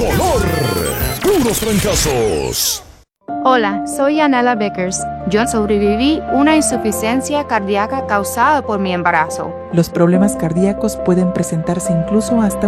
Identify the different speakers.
Speaker 1: color. Puros fracasos.
Speaker 2: Hola, soy Anela Vickers. Yo sobreviví una insuficiencia cardíaca causada por mi embarazo.
Speaker 3: Los problemas cardíacos pueden presentarse incluso hasta